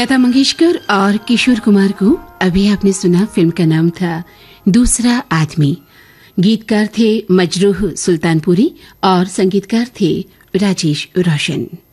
लता मंगेशकर और किशोर कुमार को अभी आपने सुना। फिल्म का नाम था दूसरा आदमी। गीतकार थे मजरूह सुल्तानपुरी और संगीतकार थे राजेश रोशन।